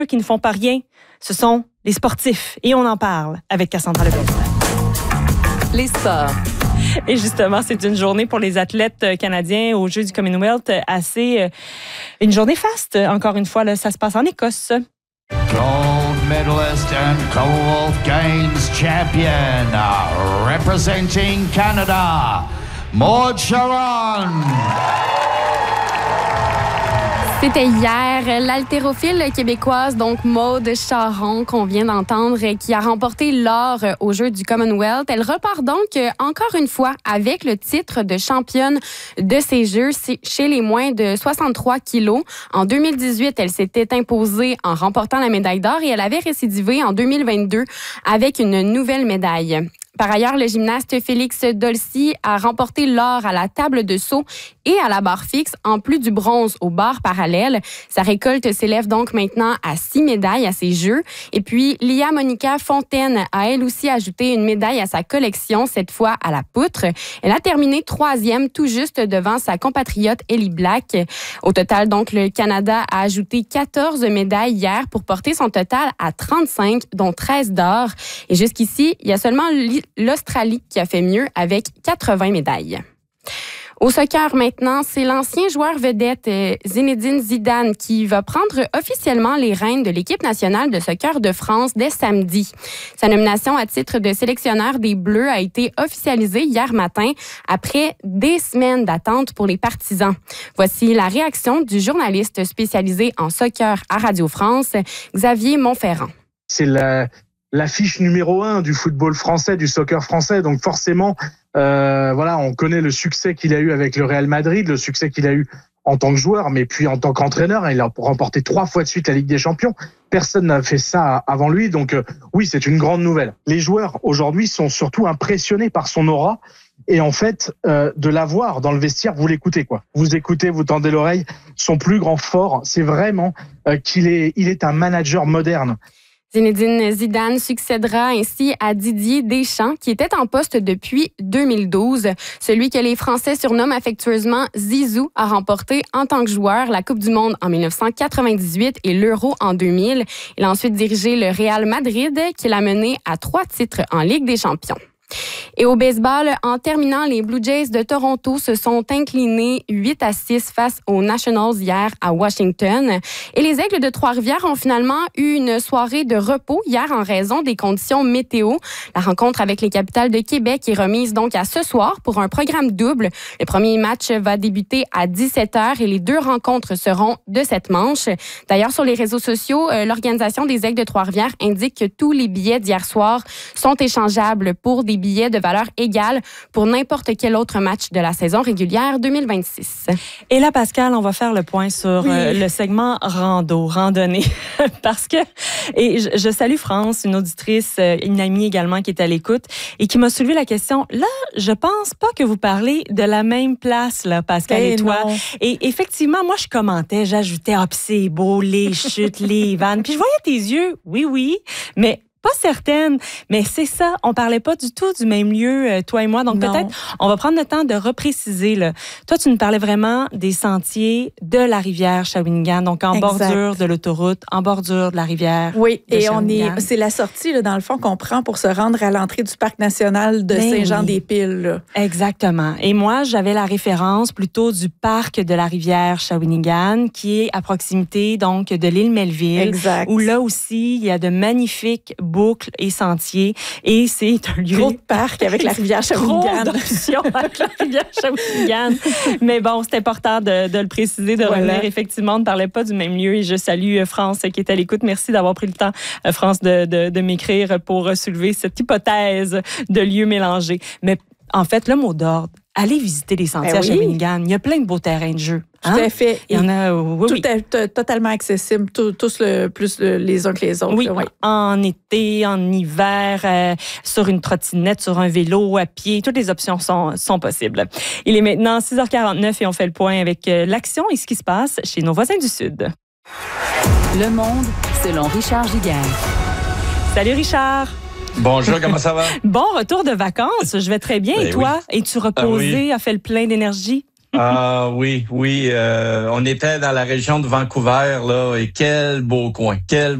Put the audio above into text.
qui ne font pas rien, ce sont les sportifs. Et on en parle avec Cassandra Lebel. Les sports. Et justement, c'est une journée pour les athlètes canadiens aux Jeux du Commonwealth une journée faste. Encore une fois, là, ça se passe en Écosse. Gold medalist and Commonwealth Games champion, representing Canada, Maude Charron. C'était hier l'haltérophile québécoise, donc Maude Charron, qu'on vient d'entendre, qui a remporté l'or aux Jeux du Commonwealth. Elle repart donc encore une fois avec le titre de championne de ces Jeux chez les moins de 63 kilos. En 2018, elle s'était imposée en remportant la médaille d'or et elle avait récidivé en 2022 avec une nouvelle médaille. Par ailleurs, le gymnaste Félix Dolci a remporté l'or à la table de saut et à la barre fixe, en plus du bronze aux barres parallèles. Sa récolte s'élève donc maintenant à 6 médailles à ces Jeux. Et puis, Lia Monica Fontaine a elle aussi ajouté une médaille à sa collection, cette fois à la poutre. Elle a terminé 3e, tout juste devant sa compatriote Ellie Black. Au total, donc, le Canada a ajouté 14 médailles hier pour porter son total à 35, dont 13 d'or. Et jusqu'ici, il y a seulement l'Australie qui a fait mieux avec 80 médailles. Au soccer maintenant, c'est l'ancien joueur vedette Zinedine Zidane qui va prendre officiellement les rênes de l'équipe nationale de soccer de France dès samedi. Sa nomination à titre de sélectionneur des Bleus a été officialisée hier matin après des semaines d'attente pour les partisans. Voici la réaction du journaliste spécialisé en soccer à Radio France, Xavier Monferrand. C'est l'affiche numéro 1 du football français, du soccer français. Donc forcément, on connaît le succès qu'il a eu avec le Real Madrid, le succès qu'il a eu en tant que joueur, mais puis en tant qu'entraîneur. Il a remporté 3 fois de suite la Ligue des Champions. Personne n'a fait ça avant lui. Donc oui, c'est une grande nouvelle. Les joueurs aujourd'hui sont surtout impressionnés par son aura. Et en fait, de l'avoir dans le vestiaire, vous l'écoutez, quoi. Vous écoutez, vous tendez l'oreille. Son plus grand fort, c'est vraiment il est un manager moderne. Zinedine Zidane succédera ainsi à Didier Deschamps, qui était en poste depuis 2012. Celui que les Français surnomment affectueusement Zizou a remporté en tant que joueur la Coupe du Monde en 1998 et l'Euro en 2000. Il a ensuite dirigé le Real Madrid, qui l'a mené à 3 titres en Ligue des Champions. Et au baseball, en terminant, les Blue Jays de Toronto se sont inclinés 8-6 face aux Nationals hier à Washington. Et les Aigles de Trois-Rivières ont finalement eu une soirée de repos hier en raison des conditions météo. La rencontre avec les Capitals de Québec est remise donc à ce soir pour un programme double. Le premier match va débuter à 17h et les 2 rencontres seront de cette manche. D'ailleurs, sur les réseaux sociaux, l'organisation des Aigles de Trois-Rivières indique que tous les billets d'hier soir sont échangeables pour des billets de valeur égale pour n'importe quel autre match de la saison régulière 2026. Et là, Pascal, on va faire le point sur le segment randonnée. Parce que, et je salue France, une auditrice, une amie également qui est à l'écoute et qui m'a soulevé la question. Là, je pense pas que vous parlez de la même place, là, Pascal et toi. Non. Et effectivement, moi, je commentais, j'ajoutais, puis c'est beau, les chutes, les vannes. Puis je voyais tes yeux, oui, mais pas certaine, mais c'est ça. On parlait pas du tout du même lieu, toi et moi. Donc, peut-être, on va prendre le temps de repréciser, là. Toi, tu nous parlais vraiment des sentiers de la rivière Shawinigan, donc en bordure de l'autoroute, en bordure de la rivière. Oui, et c'est la sortie, là, dans le fond, qu'on prend pour se rendre à l'entrée du parc national de Saint-Jean-des-Piles, là. Exactement. Et moi, j'avais la référence plutôt du parc de la rivière Shawinigan, qui est à proximité, donc, de l'île Melville. Exact. Où là aussi, il y a de magnifiques boucles et sentiers. Et c'est un lieu... Trop de parcs avec la rivière Shawinigan. Trop d'options avec la rivière Shawinigan. Mais bon, c'était important de le préciser, de revenir. Effectivement, on ne parlait pas du même lieu. Et je salue France qui est à l'écoute. Merci d'avoir pris le temps, France, de m'écrire pour soulever cette hypothèse de lieux mélangés. Mais en fait, le mot d'ordre, allez visiter les sentiers à Shawinigan. Il y a plein de beaux terrains de jeu. Tout à fait. Il y en a, totalement accessible, tous plus les uns que les autres. Oui, en été, en hiver, sur une trottinette, sur un vélo, à pied, toutes les options sont possibles. Il est maintenant 6h49 et on fait le point avec l'action et ce qui se passe chez nos voisins du Sud. Le monde selon Richard Giguère. Salut Richard. Bonjour, comment ça va? Bon retour de vacances, je vais très bien. Et toi? Es-tu reposé, a fait le plein d'énergie? Ah oui, on était dans la région de Vancouver là, et quel beau coin, quel